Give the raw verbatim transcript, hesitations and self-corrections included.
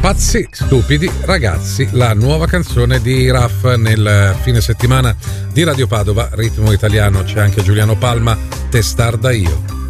Pazzi, stupidi, ragazzi, la nuova canzone di Raf nel fine settimana di Radio Padova, ritmo italiano, c'è anche Giuliano Palma, Testarda io.